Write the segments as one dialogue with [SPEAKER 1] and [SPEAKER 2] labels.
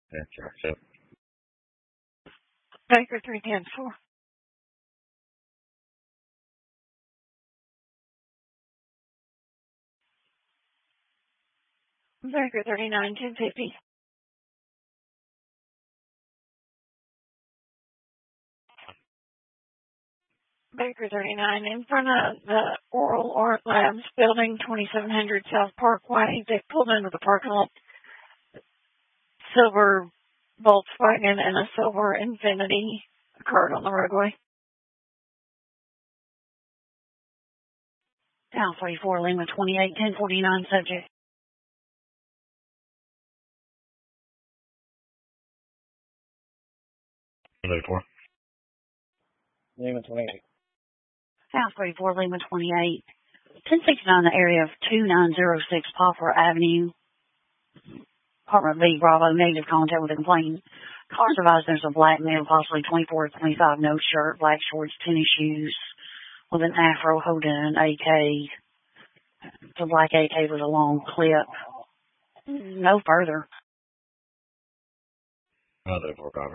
[SPEAKER 1] That's right.
[SPEAKER 2] Baker 310-4. Baker 39-1050. Baker 39 in front of the Oral Art Labs building, 2700 South Parkway. They pulled into the parking lot. Silver Volkswagen and a silver Infiniti occurred on the roadway. Down 44, Lima 28, 1049 subject.
[SPEAKER 1] Four.
[SPEAKER 3] Lima 28.
[SPEAKER 2] Down 44, Lima 28, 1069 the area of 2906 Poplar Avenue. Apartment B, Bravo, negative contact with the complainant. Car advised there's a black male, possibly 24 to 25, no shirt, black shorts, tennis shoes, with an afro holding an AK. The black AK with a long clip. No further.
[SPEAKER 1] Another 4 copy.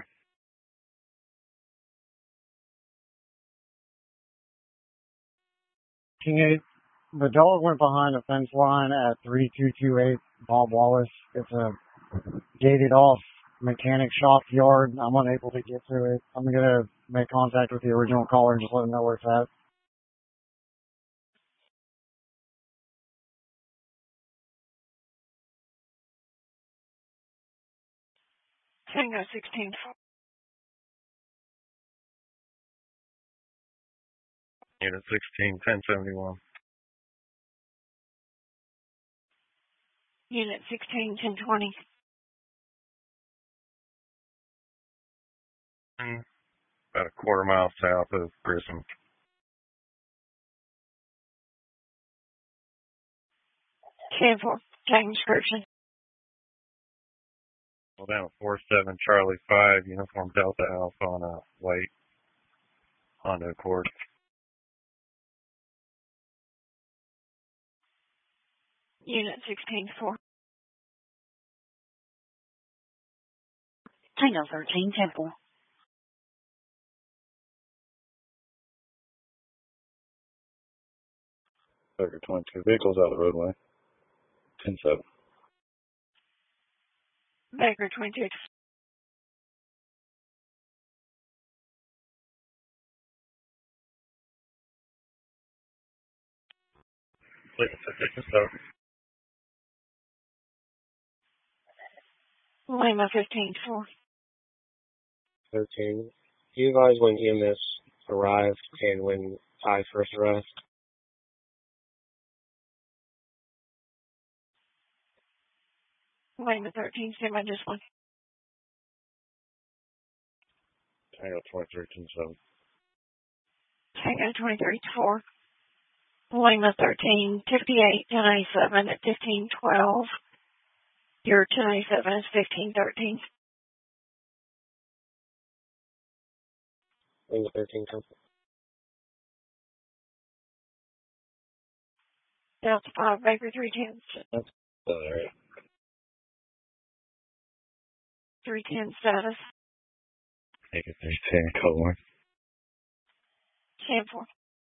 [SPEAKER 3] King 8. The dog went behind the fence line at 3228 Bob Wallace. It's a gated off mechanic shop yard. I'm unable to get to it. I'm going to make contact with the original caller and just let him know where it's at.
[SPEAKER 2] Tango 16.
[SPEAKER 1] Unit 16, 1071.
[SPEAKER 2] Unit 16, 1020.
[SPEAKER 1] About a quarter-mile south of Grissom.
[SPEAKER 2] 10-4. Tango description.
[SPEAKER 1] Well, down 47 Charlie 5, Uniform Delta Alpha on a white Honda Accord.
[SPEAKER 2] Unit 16-4. Tango 13, 10-4.
[SPEAKER 1] Baker 22 vehicles out of the roadway. 10-7.
[SPEAKER 2] Baker 22. Lima 15-4.
[SPEAKER 4] 13. Do you advise when EMS arrived and when I first arrived?
[SPEAKER 2] Lima 13, semi just one.
[SPEAKER 1] Tango 23, 10-7.
[SPEAKER 2] Tango 23-4. Lima 13, 58, 1087 at 1512. Your 1087 is 1513.
[SPEAKER 4] Lima 13, something.
[SPEAKER 2] Delta 5, Baker 310.
[SPEAKER 1] That's the area.
[SPEAKER 2] 310 status.
[SPEAKER 1] Baker 310, code 1.
[SPEAKER 2] 10-4.